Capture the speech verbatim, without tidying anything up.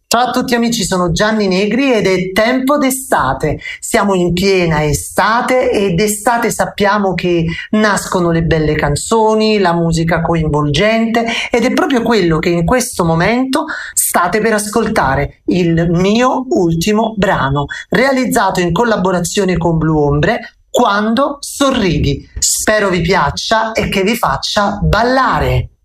Ciao a tutti amici, sono Gianni Negri ed è tempo d'estate. Siamo in piena estate ed d'estate sappiamo che nascono le belle canzoni, la musica coinvolgente ed è proprio quello che in questo momento state per ascoltare, il mio ultimo brano, realizzato in collaborazione con Blue Ombre, Quando sorridi. Spero vi piaccia e che vi faccia ballare.